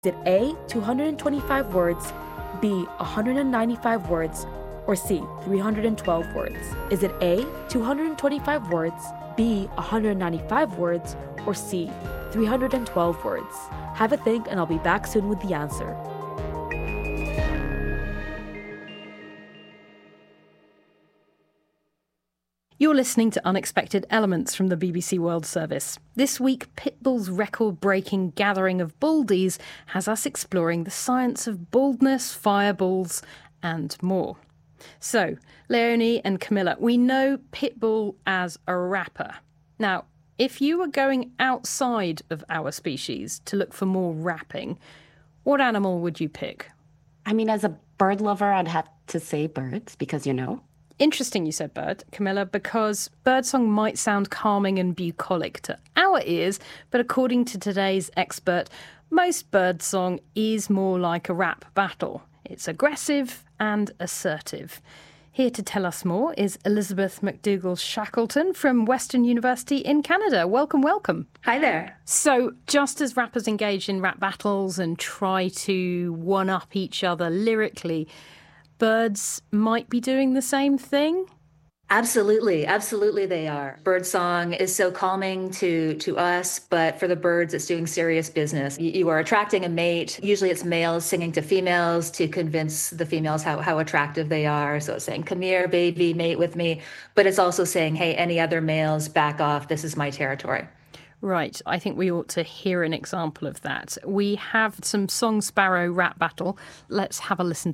Is it A, 225 words, B, 195 words, or C, 312 words? Is it A, 225 words, B, 195 words, or C, 312 words? Have a think, and I'll be back soon with the answer. You're listening to Unexpected Elements from the BBC World Service. This week, Pitbull's record-breaking gathering of baldies has us exploring the science of baldness, fireballs, and more. So, Leonie and Camilla, we know Pitbull as a rapper. Now, if you were going outside of our species to look for more rapping, what animal would you pick? I mean, as a bird lover, I'd have to say birds because, Interesting you said bird, Camilla, because birdsong might sound calming and bucolic to our ears, but according to today's expert, most birdsong is more like a rap battle. It's aggressive and assertive. Here to tell us more is Elizabeth McDougall-Shackleton from Western University in Canada. Welcome, welcome. Hi there. So, just as rappers engage in rap battles and try to one-up each other lyrically, birds might be doing the same thing? Absolutely they are. Birdsong is so calming to us, but for the birds, it's doing serious business. You are attracting a mate. Usually it's males singing to females to convince the females how attractive they are. So it's saying, come here, baby, mate with me. But it's also saying, hey, any other males, back off. This is my territory. Right, I think we ought to hear an example of that. We have some Song Sparrow rap battle. Let's have a listen.